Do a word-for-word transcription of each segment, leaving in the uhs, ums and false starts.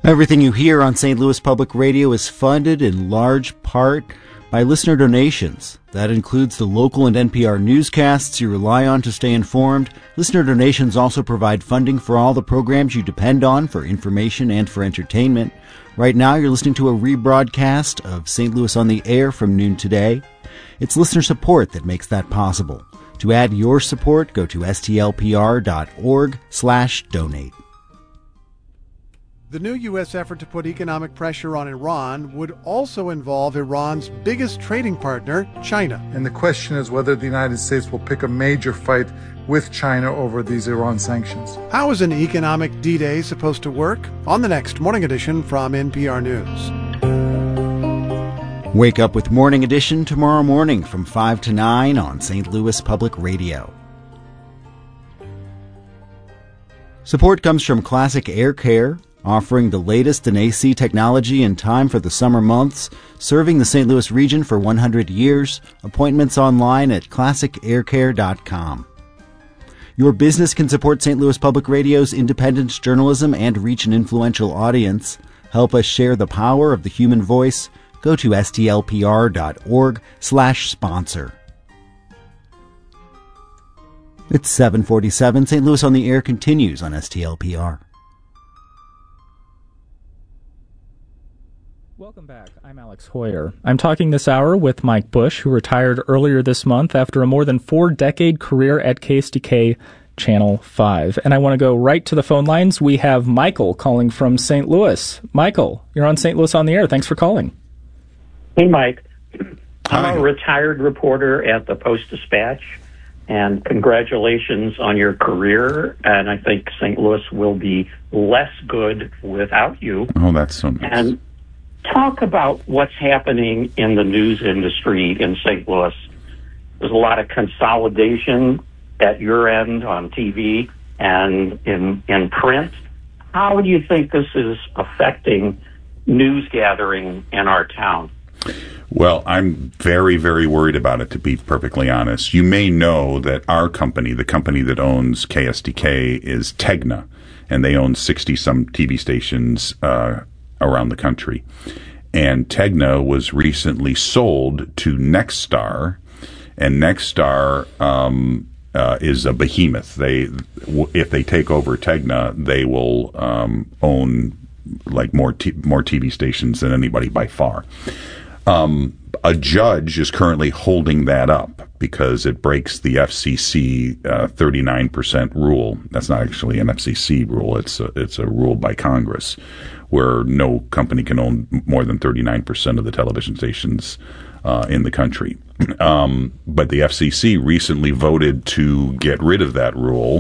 Everything you hear on Saint Louis Public Radio is funded in large part by listener donations. That includes the local and N P R newscasts you rely on to stay informed. Listener donations also provide funding for all the programs you depend on for information and for entertainment. Right now, you're listening to a rebroadcast of Saint Louis on the Air from noon today. It's listener support that makes that possible. To add your support, go to stlpr.org slash donate. The new U S effort to put economic pressure on Iran would also involve Iran's biggest trading partner, China. And the question is whether the United States will pick a major fight with China over these Iran sanctions. How is an economic D-Day supposed to work? On the next Morning Edition from N P R News. Wake up with Morning Edition tomorrow morning from five to nine on Saint Louis Public Radio. Support comes from Classic Air Care, offering the latest in A C technology in time for the summer months, serving the Saint Louis region for one hundred years. Appointments online at classic air care dot com. Your business can support Saint Louis Public Radio's independent journalism and reach an influential audience. Help us share the power of the human voice. Go to stlpr.org slash sponsor. It's seven forty-seven. Saint Louis on the Air continues on S T L P R. Welcome back. I'm Alex Hoyer. I'm talking this hour with Mike Bush, who retired earlier this month after a more than four-decade career at K S D K Channel five. And I want to go right to the phone lines. We have Michael calling from Saint Louis. Michael, you're on Saint Louis on the Air. Thanks for calling. Hey, Mike. Hi. I'm a retired reporter at the Post-Dispatch, and congratulations on your career. And I think Saint Louis will be less good without you. Oh, that's so nice. And talk about what's happening in the news industry in Saint Louis. There's a lot of consolidation at your end on T V and in in print. How do you think this is affecting news gathering in our town? Well, I'm very, very worried about it, to be perfectly honest. You may know that our company, the company that owns K S D K, is Tegna, and they own sixty-some T V stations uh, around the country. And Tegna was recently sold to Nexstar, and Nexstar um, uh, is a behemoth. They, if they take over Tegna, they will um, own like more t- more T V stations than anybody by far. Um, a judge is currently holding that up because it breaks the F C C uh, thirty-nine percent rule. That's not actually an F C C rule. It's a, it's a rule by Congress where no company can own more than thirty-nine percent of the television stations uh, in the country. Um, but the F C C recently voted to get rid of that rule.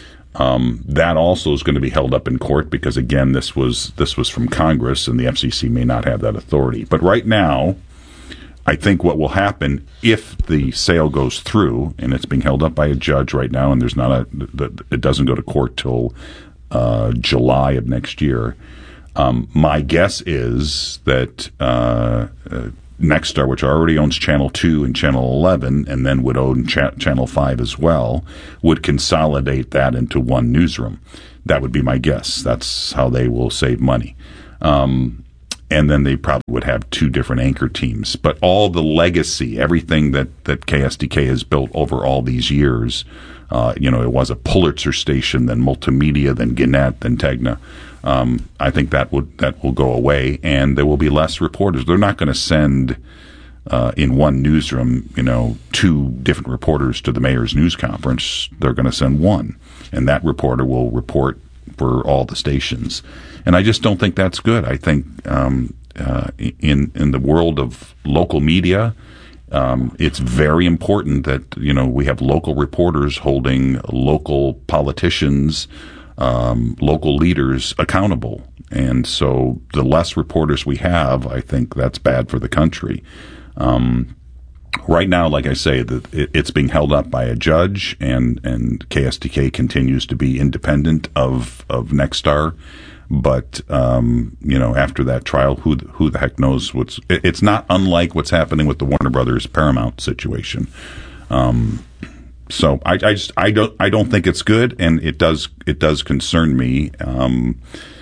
Um, that also is going to be held up in court because, again, this was this was from Congress, and the F C C may not have that authority. But right now, I think what will happen if the sale goes through, and it's being held up by a judge right now, and there's not a it doesn't go to court till uh, July of next year. Um, my guess is that uh, uh, Nexstar, which already owns Channel two and Channel eleven, and then would own cha- Channel five as well, would consolidate that into one newsroom. That would be my guess. That's how they will save money. Um, and then they probably would have two different anchor teams. But all the legacy, everything that, that K S D K has built over all these years, uh, you know, it was a Pulitzer station, then Multimedia, then Gannett, then Tegna. Um, I think that would that will go away, and there will be less reporters. They're not going to send uh, in one newsroom, you know, two different reporters to the mayor's news conference. They're going to send one, and that reporter will report for all the stations. And I just don't think that's good. I think um, uh, in in the world of local media, um, it's very important that you know we have local reporters holding local politicians. Um, local leaders accountable. And so the less reporters we have, I think that's bad for the country. Um, right now, like I say, the, it, it's being held up by a judge, and, and K S D K continues to be independent of, of Nexstar. But, um, you know, after that trial, who, who the heck knows what's, it, it's not unlike what's happening with the Warner Brothers Paramount situation. Um, So I, I just I don't I don't think it's good, and it does it does concern me. Um,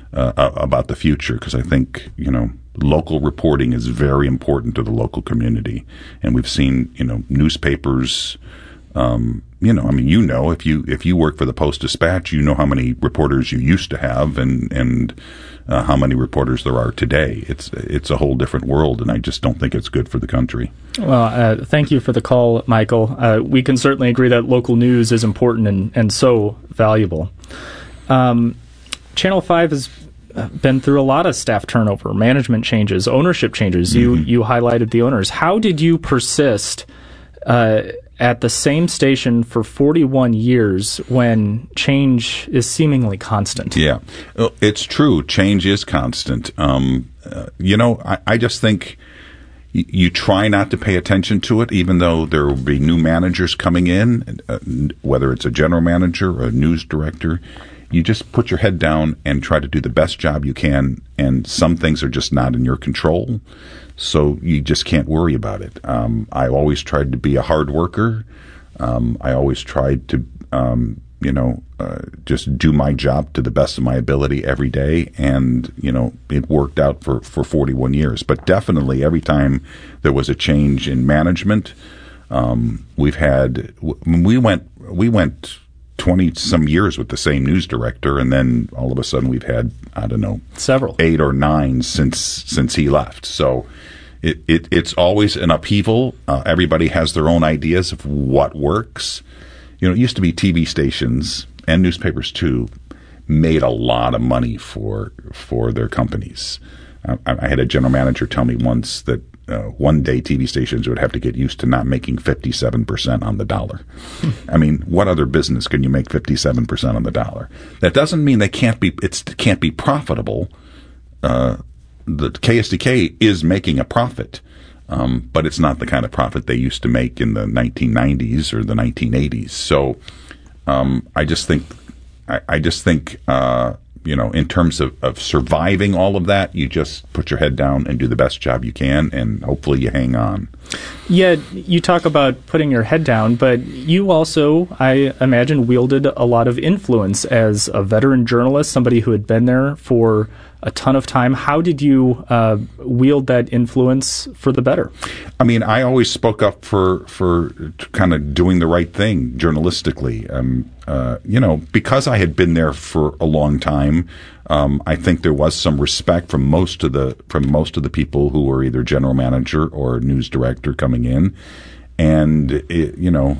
uh, about the future, because I think, you know, local reporting is very important to the local community. And we've seen, you know, newspapers, um, you know, I mean, you know, if you if you work for the Post-Dispatch, you know how many reporters you used to have and and uh, how many reporters there are today. It's it's a whole different world, and I just don't think it's good for the country. Well, uh, thank you for the call, Michael. Uh, we can certainly agree that local news is important and, and so valuable. Um, Channel five has been through a lot of staff turnover, management changes, ownership changes. Mm-hmm. You you highlighted the owners. How did you persist uh, at the same station for forty-one years when change is seemingly constant? Yeah, it's true. Change is constant. Um, uh, you know, I, I just think y- you try not to pay attention to it, even though there will be new managers coming in, uh, whether it's a general manager or a news director. You just put your head down and try to do the best job you can, and some things are just not in your control, so you just can't worry about it. Um, I always tried to be a hard worker. Um, I always tried to, um, you know, uh, just do my job to the best of my ability every day, and, you know, it worked out for, for forty-one years. But definitely every time there was a change in management, um, we've had, we went, we went, twenty some years with the same news director, and then all of a sudden we've had, I don't know, several, eight or nine since since he left. So it, it it's always an upheaval. Uh, everybody has their own ideas of what works. You know, it used to be T V stations and newspapers too made a lot of money for for their companies. Uh, I, I had a general manager tell me once that Uh, one day T V stations would have to get used to not making fifty-seven percent on the dollar. I mean, what other business can you make fifty-seven percent on the dollar? That doesn't mean they can't be, it's, it can't be profitable. Uh, the K S D K is making a profit, um, but it's not the kind of profit they used to make in the nineteen nineties or the nineteen eighties. So, um, I just think, I, I just think, uh, you know, in terms of, of surviving all of that, you just put your head down and do the best job you can, and hopefully you hang on. Yeah, you talk about putting your head down, but you also, I imagine, wielded a lot of influence as a veteran journalist, somebody who had been there for a ton of time. How did you uh, wield that influence for the better? I mean, I always spoke up for, for kind of doing the right thing journalistically. Um, uh, you know, because I had been there for a long time, um, I think there was some respect from most of the from most of the people who were either general manager or news director coming in, and it, you know,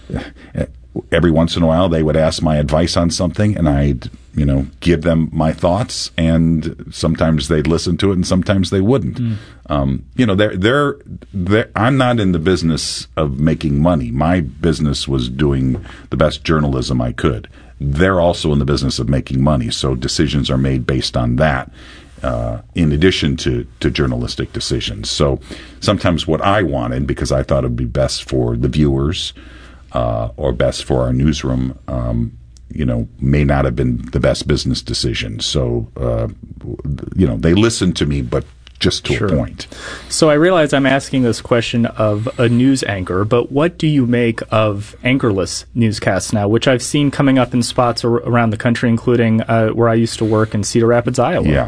every once in a while they would ask my advice on something, and I'd, you know, give them my thoughts, and sometimes they'd listen to it, and sometimes they wouldn't. Mm. Um, you know, they're, they're, they're, I'm not in the business of making money. My business was doing the best journalism I could. They're also in the business of making money, so decisions are made based on that, uh, in addition to, to journalistic decisions. So sometimes what I wanted, because I thought it would be best for the viewers, uh, or best for our newsroom, um, you know, may not have been the best business decision. So, uh, you know, they listened to me, but just to sure. a point. So I realize I'm asking this question of a news anchor, but what do you make of anchorless newscasts now, which I've seen coming up in spots ar- around the country, including uh, where I used to work in Cedar Rapids, Iowa? Yeah.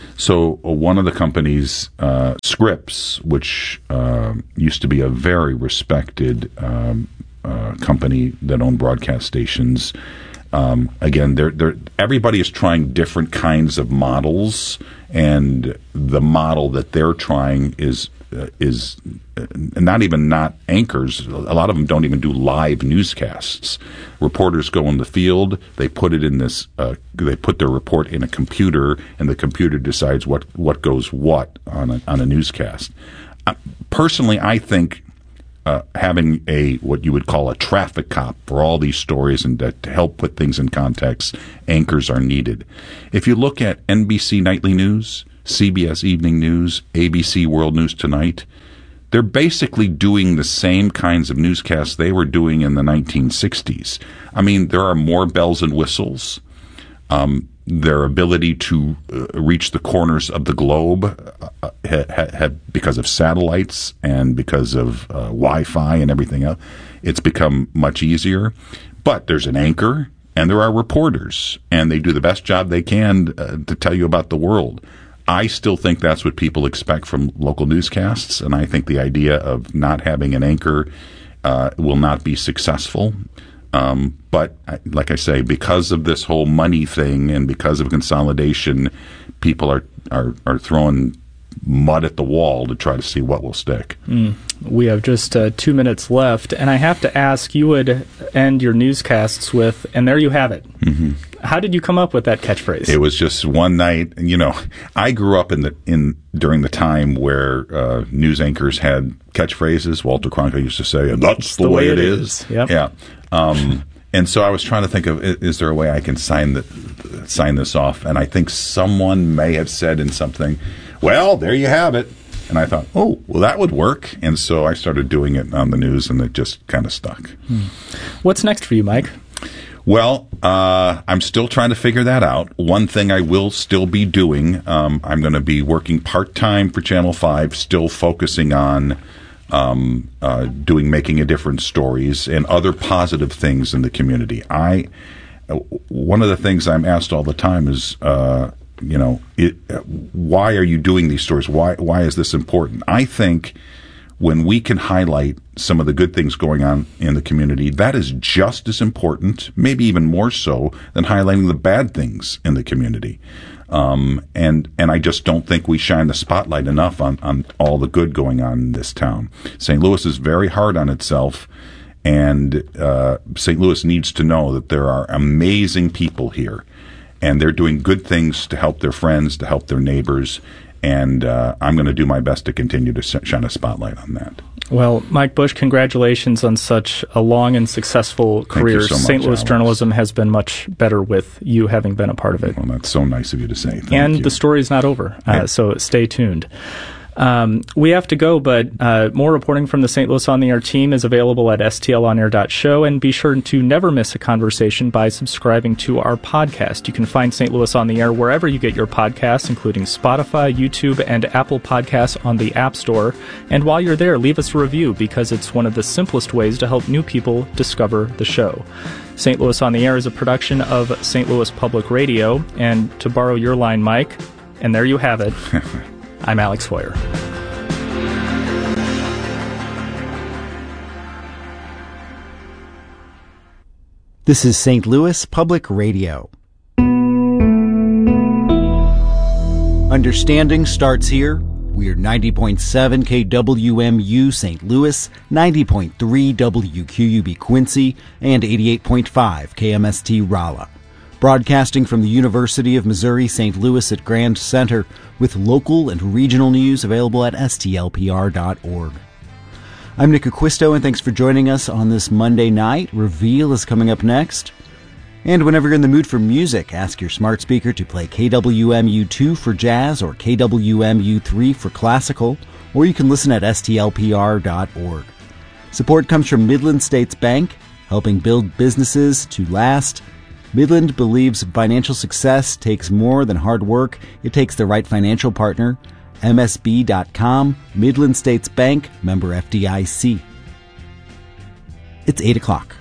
So uh, one of the companies, uh, Scripps, which uh, used to be a very respected um, uh, company that owned broadcast stations, Um, again, they're, they're, everybody is trying different kinds of models, and the model that they're trying is uh, is uh, not even not anchors. A lot of them don't even do live newscasts. Reporters go in the field, they put it in this, uh, they put their report in a computer, and the computer decides what, what goes what on a, on a newscast. Uh, personally, I think Uh, having a what you would call a traffic cop for all these stories and to, to help put things in context, anchors are needed. If you look at N B C Nightly News, C B S Evening News, A B C World News Tonight, they're basically doing the same kinds of newscasts they were doing in the nineteen sixties. I mean, there are more bells and whistles. Um, their ability to uh, reach the corners of the globe uh, ha, ha, because of satellites and because of uh, Wi-Fi and everything else, it's become much easier. But there's an anchor, and there are reporters, and they do the best job they can uh, to tell you about the world. I still think that's what people expect from local newscasts, and I think the idea of not having an anchor uh, will not be successful. Um, but like I say, because of this whole money thing and because of consolidation, people are, are, are throwing mud at the wall to try to see what will stick. Mm. We have just uh, two minutes left, and I have to ask, you would end your newscasts with, and there you have it. Mm-hmm. How did you come up with that catchphrase? It was just one night. You know, I grew up in the in during the time where uh, news anchors had catchphrases. Walter Cronkite used to say, "And that's the, the way, way it is." is. Yep. Yeah. Um, and so I was trying to think of, is there a way I can sign the, sign this off? And I think someone may have said in something, well, there you have it. And I thought, oh, well, that would work. And so I started doing it on the news, and it just kind of stuck. Hmm. What's next for you, Mike? Well, uh, I'm still trying to figure that out. One thing I will still be doing, um, I'm going to be working part-time for Channel five, still focusing on um, uh, doing Making a Difference stories and other positive things in the community. I uh, one of the things I'm asked all the time is, uh, you know, it, uh, why are you doing these stories? Why why is this important? I think when we can highlight some of the good things going on in the community, that is just as important, maybe even more so, than highlighting the bad things in the community. Um, and and I just don't think we shine the spotlight enough on, on all the good going on in this town. Saint Louis is very hard on itself, and uh, Saint Louis needs to know that there are amazing people here, and they're doing good things to help their friends, to help their neighbors, and uh, I'm going to do my best to continue to shine a spotlight on that. Well, Mike Bush, congratulations on such a long and successful career. So much, Saint Louis Alex. journalism has been much better with you having been a part of it. Well, that's so nice of you to say. Thank and you. The story's not over, uh, yeah. so stay tuned. Um, we have to go, but uh, more reporting from the Saint Louis On the Air team is available at S T L on air dot show, and be sure to never miss a conversation by subscribing to our podcast. You can find Saint Louis On the Air wherever you get your podcasts, including Spotify, YouTube, and Apple Podcasts on the App Store. And while you're there, leave us a review, because it's one of the simplest ways to help new people discover the show. Saint Louis On the Air is a production of Saint Louis Public Radio, and to borrow your line, Mike, and there you have it, I'm Alex Hoyer. This is Saint Louis Public Radio. Understanding starts here. We're ninety point seven K W M U Saint Louis, ninety point three W Q U B Quincy, and eighty-eight point five K M S T Rolla. Broadcasting from the University of Missouri Saint Louis at Grand Center, with local and regional news available at S T L P R dot org. I'm Nick Acquisto, and thanks for joining us on this Monday night. Reveal is coming up next. And whenever you're in the mood for music, ask your smart speaker to play K W M U two for jazz or K W M U three for classical, or you can listen at S T L P R dot org. Support comes from Midland States Bank, helping build businesses to last. Midland believes financial success takes more than hard work. It takes the right financial partner. M S B dot com, Midland States Bank, member F D I C. It's eight o'clock.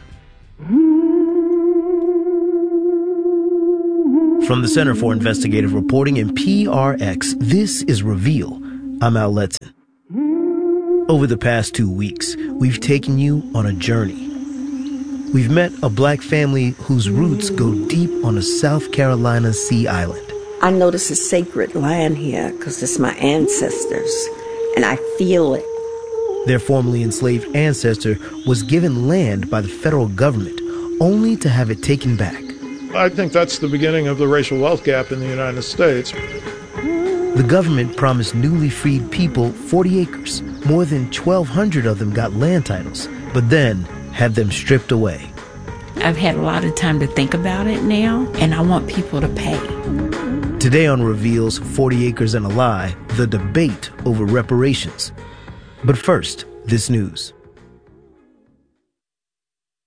From the Center for Investigative Reporting and P R X, this is Reveal. I'm Al Letson. Over the past two weeks, we've taken you on a journey. We've met a black family whose roots go deep on a South Carolina sea island. I notice a sacred land here because it's my ancestors, and I feel it. Their formerly enslaved ancestor was given land by the federal government, only to have it taken back. I think that's the beginning of the racial wealth gap in the United States. The government promised newly freed people forty acres. More than twelve hundred of them got land titles, but then had them stripped away. I've had a lot of time to think about it now, and I want people to pay. Today on Reveal's forty Acres and a Lie, the debate over reparations. But first, this news.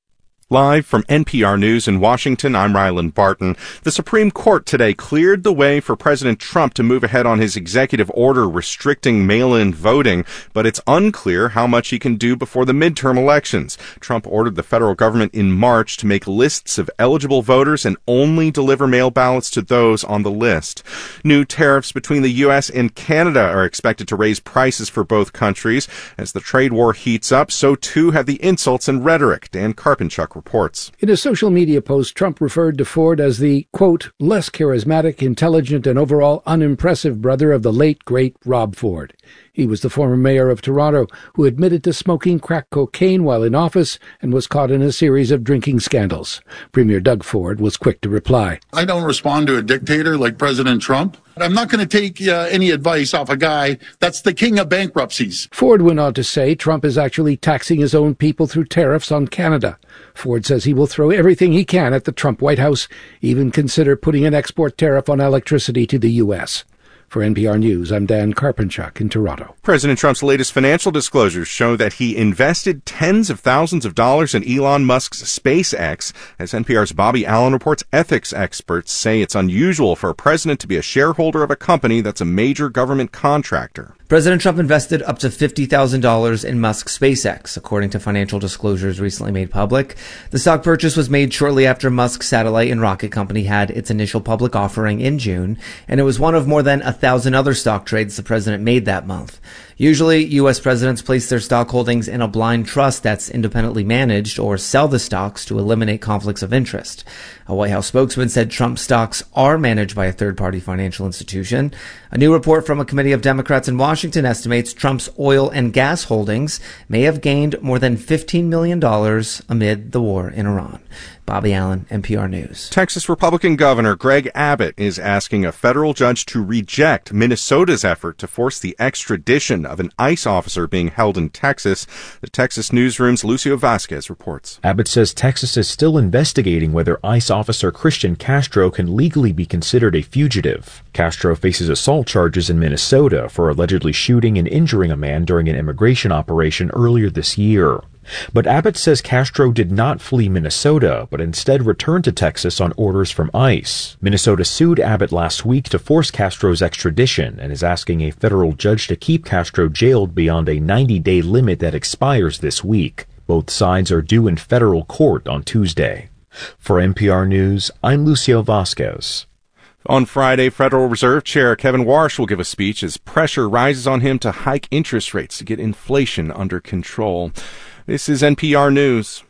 Live from N P R News in Washington, I'm Ryland Barton. The Supreme Court today cleared the way for President Trump to move ahead on his executive order restricting mail-in voting, but it's unclear how much he can do before the midterm elections. Trump ordered the federal government in March to make lists of eligible voters and only deliver mail ballots to those on the list. New tariffs between the U S and Canada are expected to raise prices for both countries. As the trade war heats up, so too have the insults and rhetoric. Dan Karpenchuk reports. In a social media post, Trump referred to Ford as the, quote, less charismatic, intelligent, and overall unimpressive brother of the late, great Rob Ford. He was the former mayor of Toronto who admitted to smoking crack cocaine while in office and was caught in a series of drinking scandals. Premier Doug Ford was quick to reply. I don't respond to a dictator like President Trump. I'm not going to take uh, any advice off a guy that's the king of bankruptcies. Ford went on to say Trump is actually taxing his own people through tariffs on Canada. Ford says he will throw everything he can at the Trump White House, even consider putting an export tariff on electricity to the U S For N P R News, I'm Dan Karpenchuk in Toronto. President Trump's latest financial disclosures show that he invested tens of thousands of dollars in Elon Musk's SpaceX. As N P R's Bobby Allen reports, ethics experts say it's unusual for a president to be a shareholder of a company that's a major government contractor. President Trump invested up to fifty thousand dollars in Musk's SpaceX, according to financial disclosures recently made public. The stock purchase was made shortly after Musk's satellite and rocket company had its initial public offering in June, and it was one of more than a thousand other stock trades the president made that month. Usually, U S presidents place their stock holdings in a blind trust that's independently managed or sell the stocks to eliminate conflicts of interest. A White House spokesman said Trump stocks are managed by a third-party financial institution. A new report from a committee of Democrats in Washington estimates Trump's oil and gas holdings may have gained more than fifteen million dollars amid the war in Iran. Bobby Allen, N P R News. Texas Republican Governor Greg Abbott is asking a federal judge to reject Minnesota's effort to force the extradition of an ICE officer being held in Texas. The Texas Newsroom's Lucio Vasquez reports. Abbott says Texas is still investigating whether ICE officer Christian Castro can legally be considered a fugitive. Castro faces assault charges in Minnesota for allegedly shooting and injuring a man during an immigration operation earlier this year. But Abbott says Castro did not flee Minnesota, but instead returned to Texas on orders from ICE. Minnesota sued Abbott last week to force Castro's extradition and is asking a federal judge to keep Castro jailed beyond a ninety-day limit that expires this week. Both sides are due in federal court on Tuesday. For N P R News, I'm Lucio Vasquez. On Friday, Federal Reserve Chair Kevin Warsh will give a speech as pressure rises on him to hike interest rates to get inflation under control. This is N P R News.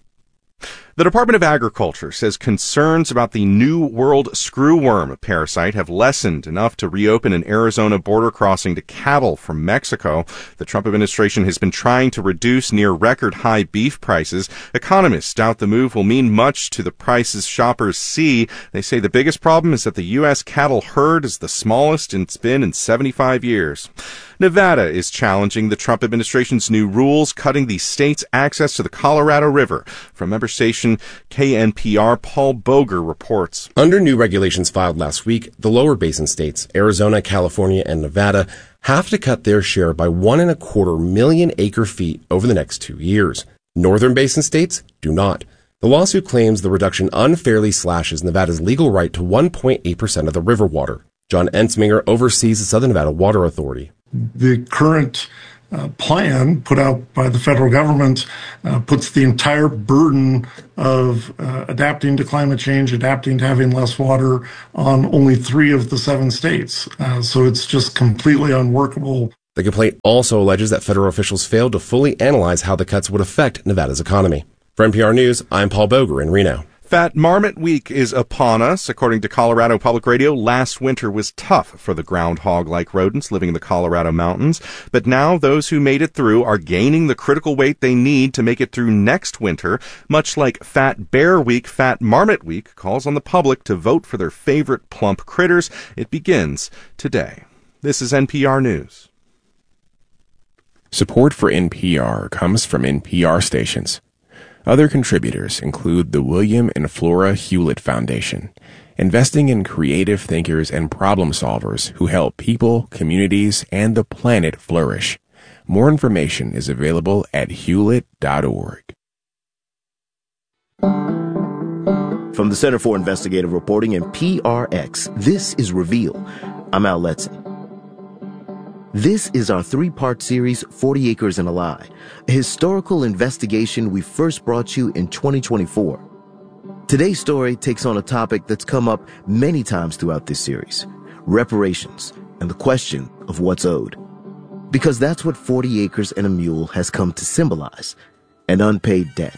The Department of Agriculture says concerns about the New World screwworm parasite have lessened enough to reopen an Arizona border crossing to cattle from Mexico. The Trump administration has been trying to reduce near-record high beef prices. Economists doubt the move will mean much to the prices shoppers see. They say the biggest problem is that the U S cattle herd is the smallest it's been in seventy-five years. Nevada is challenging the Trump administration's new rules, cutting the state's access to the Colorado River. From member station K N P R, Paul Boger reports. Under new regulations filed last week, the lower basin states, Arizona, California, and Nevada, have to cut their share by one and a quarter million acre feet over the next two years. Northern basin states do not. The lawsuit claims the reduction unfairly slashes Nevada's legal right to one point eight percent of the river water. John Ensminger oversees the Southern Nevada Water Authority. The current uh, plan put out by the federal government uh, puts the entire burden of uh, adapting to climate change, adapting to having less water on only three of the seven states. Uh, so it's just completely unworkable. The complaint also alleges that federal officials failed to fully analyze how the cuts would affect Nevada's economy. For N P R News, I'm Paul Boger in Reno. Fat Marmot Week is upon us. According to Colorado Public Radio, last winter was tough for the groundhog-like rodents living in the Colorado mountains. But now those who made it through are gaining the critical weight they need to make it through next winter. Much like Fat Bear Week, Fat Marmot Week calls on the public to vote for their favorite plump critters. It begins today. This is N P R News. Support for N P R comes from N P R stations. Other contributors include the William and Flora Hewlett Foundation, investing in creative thinkers and problem solvers who help people, communities, and the planet flourish. More information is available at hewlett dot org. From the Center for Investigative Reporting and P R X, this is Reveal. I'm Al Letson. This is our three-part series, forty acres and a Lie, a historical investigation we first brought you in twenty twenty-four. Today's story takes on a topic that's come up many times throughout this series, reparations and the question of what's owed. Because that's what forty acres and a Mule has come to symbolize, an unpaid debt.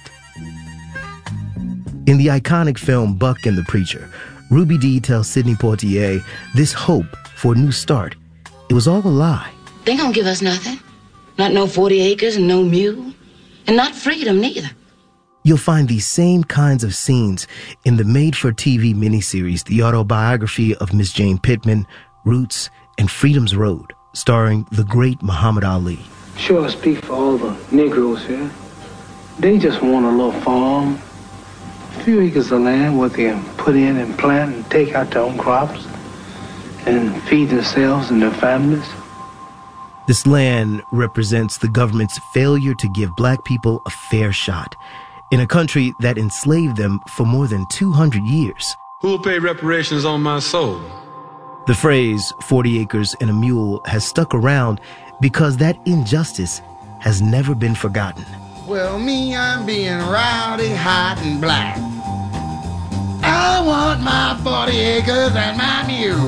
In the iconic film Buck and the Preacher, Ruby Dee tells Sidney Poitier this hope for a new start, it was all a lie. They don't give us nothing. Not no forty acres and no mule. And not freedom neither. You'll find these same kinds of scenes in the made-for-T V miniseries, the autobiography of Miss Jane Pittman, Roots, and Freedom's Road, starring the great Muhammad Ali. Sure, I speak for all the Negroes here. They just want a little farm, a few acres of land where they can put in and plant and take out their own crops and feed themselves and their families. This land represents the government's failure to give black people a fair shot in a country that enslaved them for more than two hundred years. Who'll pay reparations on my soul? The phrase forty acres and a mule has stuck around because that injustice has never been forgotten. Well, me, I'm being rowdy, hot, and black. I want my forty acres and my mule.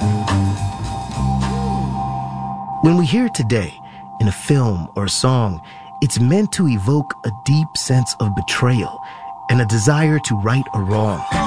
When we hear it today, in a film or a song, it's meant to evoke a deep sense of betrayal and a desire to right a wrong.